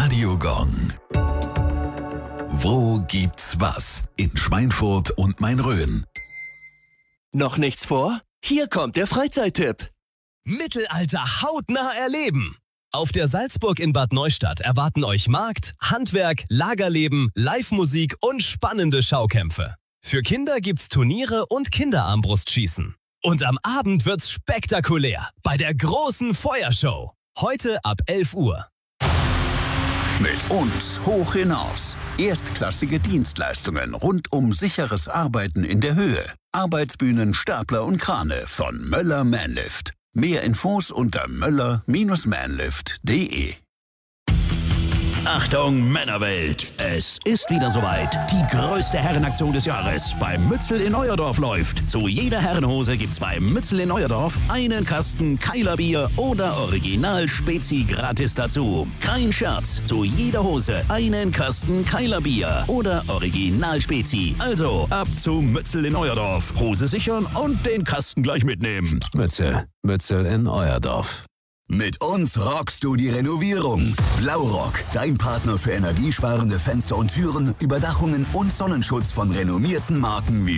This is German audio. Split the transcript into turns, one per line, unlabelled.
Radiogong. Wo gibt's was? In Schweinfurt und Main-Rhön.
Noch nichts vor? Hier kommt der Freizeittipp.
Mittelalter hautnah erleben. Auf der Salzburg in Bad Neustadt erwarten euch Markt, Handwerk, Lagerleben, Live-Musik und spannende Schaukämpfe. Für Kinder gibt's Turniere und Kinderarmbrustschießen. Und am Abend wird's spektakulär bei der großen Feuershow. Heute ab 11 Uhr.
Mit uns hoch hinaus. Erstklassige Dienstleistungen rund um sicheres Arbeiten in der Höhe. Arbeitsbühnen, Stapler und Krane von Möller Manlift. Mehr Infos unter möller-manlift.de.
Achtung Männerwelt, es ist wieder soweit. Die größte Herrenaktion des Jahres beim Mützel in Euerdorf läuft. Zu jeder Herrenhose gibt's beim Mützel in Euerdorf einen Kasten Keiler Bier oder Original Spezi gratis dazu. Kein Scherz, zu jeder Hose einen Kasten Keiler Bier oder Original Spezi. Also ab zum Mützel in Euerdorf. Hose sichern und den Kasten gleich mitnehmen.
Mützel in Euerdorf.
Mit uns rockst du die Renovierung. Blaurock, dein Partner für energiesparende Fenster und Türen, Überdachungen und Sonnenschutz von renommierten Marken wie